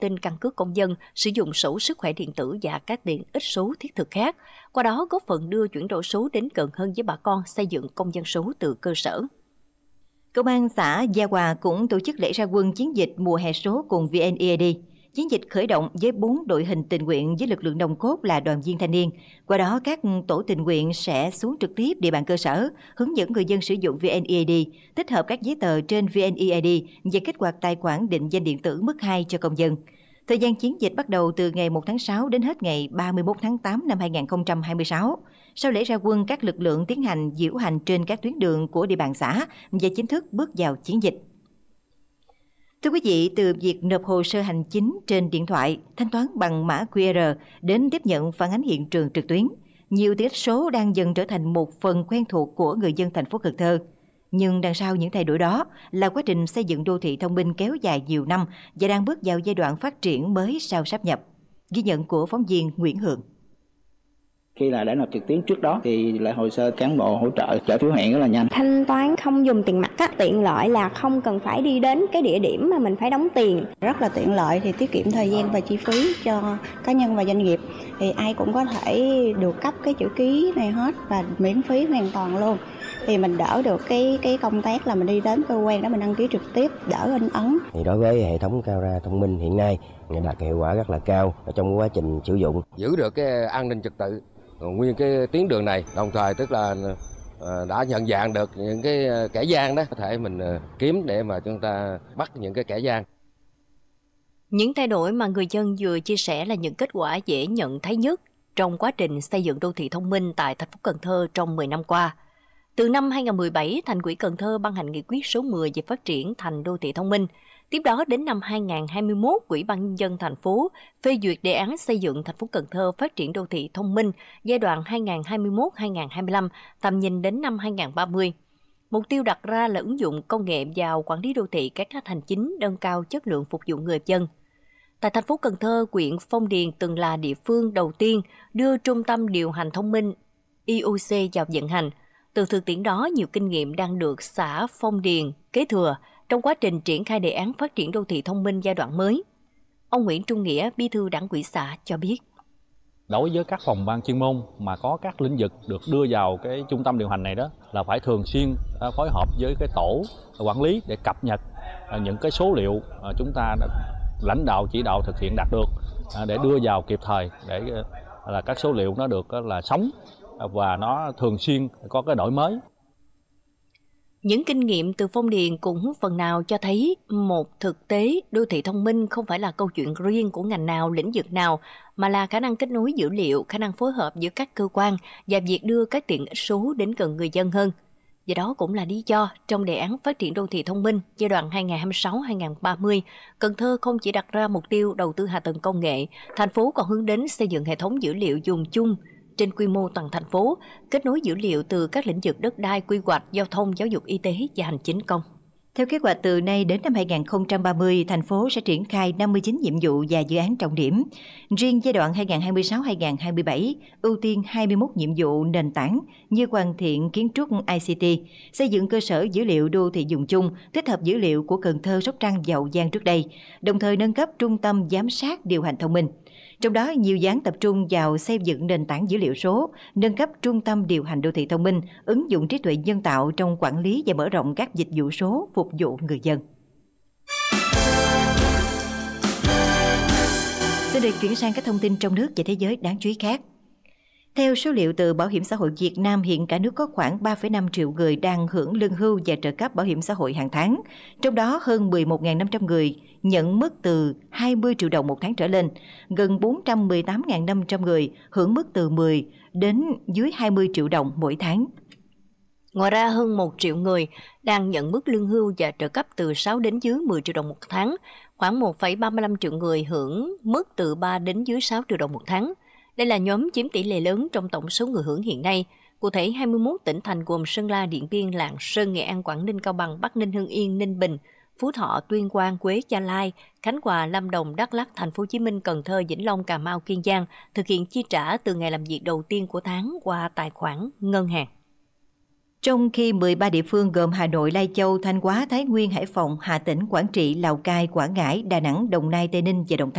tin căn cước công dân, sử dụng sổ sức khỏe điện tử và các tiện ích số thiết thực khác, qua đó góp phần đưa chuyển đổi số đến gần hơn với bà con, xây dựng công dân số từ cơ sở. Công an xã Gia Hòa cũng tổ chức lễ ra quân chiến dịch mùa hè số cùng VNEAD. Chiến dịch khởi động với 4 đội hình tình nguyện với lực lượng nòng cốt là đoàn viên thanh niên. Qua đó, các tổ tình nguyện sẽ xuống trực tiếp địa bàn cơ sở, hướng dẫn người dân sử dụng VNEAD, tích hợp các giấy tờ trên VNEAD và kích hoạt tài khoản định danh điện tử mức 2 cho công dân. Thời gian chiến dịch bắt đầu từ ngày 1 tháng 6 đến hết ngày 31 tháng 8 năm 2026. Sau lễ ra quân, các lực lượng tiến hành diễu hành trên các tuyến đường của địa bàn xã và chính thức bước vào chiến dịch. Thưa quý vị, từ việc nộp hồ sơ hành chính trên điện thoại, thanh toán bằng mã QR đến tiếp nhận phản ánh hiện trường trực tuyến, nhiều tiện ích số đang dần trở thành một phần quen thuộc của người dân thành phố Cần Thơ. Nhưng đằng sau những thay đổi đó là quá trình xây dựng đô thị thông minh kéo dài nhiều năm và đang bước vào giai đoạn phát triển mới sau sáp nhập. Ghi nhận của phóng viên Nguyễn Hường. Khi là đã nộp trực tuyến trước đó thì lại hồ sơ cán bộ hỗ trợ trả phiếu hẹn rất là nhanh. Thanh toán không dùng tiền mặt tiện lợi là không cần phải đi đến cái địa điểm mà mình phải đóng tiền. Rất là tiện lợi thì tiết kiệm thời gian và chi phí cho cá nhân và doanh nghiệp. Thì ai cũng có thể được cấp cái chữ ký này hết và miễn phí hoàn toàn luôn. Thì mình đỡ được cái công tác là mình đi đến cơ quan đó mình đăng ký trực tiếp, đỡ in ấn. Thì đối với hệ thống camera thông minh hiện nay đạt hiệu quả rất là cao trong quá trình sử dụng. Giữ được cái an ninh trật tự nguyên cái tuyến đường này, đồng thời tức là đã nhận dạng được những cái kẻ gian đó, có thể mình kiếm để mà chúng ta bắt những cái kẻ gian. Những thay đổi mà người dân vừa chia sẻ là những kết quả dễ nhận thấy nhất trong quá trình xây dựng đô thị thông minh tại thành phố Cần Thơ trong 10 năm qua. Từ năm 2017, Thành ủy Cần Thơ ban hành nghị quyết số 10 về phát triển thành đô thị thông minh. Tiếp đó đến năm 2021, Ủy ban nhân dân thành phố phê duyệt đề án xây dựng thành phố Cần Thơ phát triển đô thị thông minh giai đoạn 2021-2025, tầm nhìn đến năm 2030. Mục tiêu đặt ra là ứng dụng công nghệ vào quản lý đô thị cải cách hành chính, nâng cao chất lượng phục vụ người dân. Tại thành phố Cần Thơ, huyện Phong Điền từng là địa phương đầu tiên đưa trung tâm điều hành thông minh IOC vào vận hành. Từ thực tiễn đó, nhiều kinh nghiệm đang được xã Phong Điền kế thừa trong quá trình triển khai đề án phát triển đô thị thông minh giai đoạn mới. Ông Nguyễn Trung Nghĩa, Bí thư Đảng ủy xã cho biết. Đối với các phòng ban chuyên môn mà có các lĩnh vực được đưa vào cái trung tâm điều hành này đó là phải thường xuyên phối hợp với cái tổ quản lý để cập nhật những cái số liệu chúng ta lãnh đạo chỉ đạo thực hiện đạt được để đưa vào kịp thời để là các số liệu nó được là sống và nó thường xuyên có cái đổi mới. Những kinh nghiệm từ Phong Điền cũng phần nào cho thấy một thực tế đô thị thông minh không phải là câu chuyện riêng của ngành nào, lĩnh vực nào, mà là khả năng kết nối dữ liệu, khả năng phối hợp giữa các cơ quan và việc đưa các tiện ích số đến gần người dân hơn. Và đó cũng là lý do trong đề án phát triển đô thị thông minh giai đoạn 2026-2030, Cần Thơ không chỉ đặt ra mục tiêu đầu tư hạ tầng công nghệ, thành phố còn hướng đến xây dựng hệ thống dữ liệu dùng chung trên quy mô toàn thành phố, kết nối dữ liệu từ các lĩnh vực đất đai, quy hoạch, giao thông, giáo dục, y tế và hành chính công. Theo kế hoạch, từ nay đến năm 2030, thành phố sẽ triển khai 59 nhiệm vụ và dự án trọng điểm. Riêng giai đoạn 2026-2027, ưu tiên 21 nhiệm vụ nền tảng như hoàn thiện kiến trúc ICT, xây dựng cơ sở dữ liệu đô thị dùng chung, tích hợp dữ liệu của Cần Thơ, Sóc Trăng và Hậu Giang trước đây, đồng thời nâng cấp trung tâm giám sát điều hành thông minh. Trong đó, nhiều dự án tập trung vào xây dựng nền tảng dữ liệu số, nâng cấp trung tâm điều hành đô thị thông minh, ứng dụng trí tuệ nhân tạo trong quản lý và mở rộng các dịch vụ số phục vụ người dân. Xin được chuyển sang các thông tin trong nước và thế giới đáng chú ý khác. Theo số liệu từ Bảo hiểm xã hội Việt Nam, hiện cả nước có khoảng 3,5 triệu người đang hưởng lương hưu và trợ cấp bảo hiểm xã hội hàng tháng. Trong đó, hơn 11.500 người nhận mức từ 20 triệu đồng một tháng trở lên, gần 418.500 người hưởng mức từ 10 đến dưới 20 triệu đồng mỗi tháng. Ngoài ra, hơn 1 triệu người đang nhận mức lương hưu và trợ cấp từ 6 đến dưới 10 triệu đồng một tháng, khoảng 1,35 triệu người hưởng mức từ 3 đến dưới 6 triệu đồng một tháng. Đây là nhóm chiếm tỷ lệ lớn trong tổng số người hưởng hiện nay. Cụ thể, 21 tỉnh thành gồm Sơn La, Điện Biên, Lạng Sơn, Nghệ An, Quảng Ninh, Cao Bằng, Bắc Ninh, Hưng Yên, Ninh Bình, Phú Thọ, Tuyên Quang, Quế, Gia Lai, Khánh Hòa, Lâm Đồng, Đắk Lắk, Thành phố Hồ Chí Minh, Cần Thơ, Vĩnh Long, Cà Mau, Kiên Giang thực hiện chi trả từ ngày làm việc đầu tiên của tháng qua tài khoản ngân hàng. Trong khi 13 địa phương gồm Hà Nội, Lai Châu, Thanh Hóa, Thái Nguyên, Hải Phòng, Hà Tĩnh, Quảng Trị, Lào Cai, Quảng Ngãi, Đà Nẵng, Đồng Nai, Tây Ninh và Đồng Tháp